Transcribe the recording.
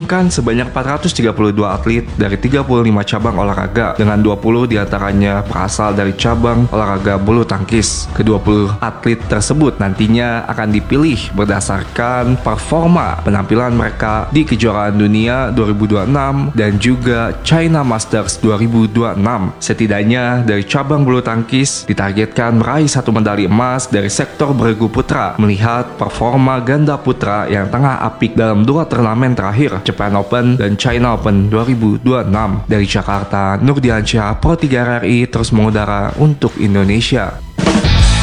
mengirimkan sebanyak 432 atlet dari 35 cabang olahraga, dengan 20 diantaranya berasal dari cabang olahraga bulu tangkis. Ke-20 atlet tersebut nantinya akan dipilih berdasarkan performa penampilan mereka di kejuaraan dunia 2026 dan juga China Masters 2026. Setidaknya dari cabang bulu tangkis ditargetkan meraih 1 medali emas dari sektor beregu putra, melihat performa ganda putra yang tengah apik dalam 2 turnamen terakhir, Japan Open dan China Open 2026. Dari Jakarta, Nurdiansyah, Pro 3 RRI terus mengudara untuk Indonesia.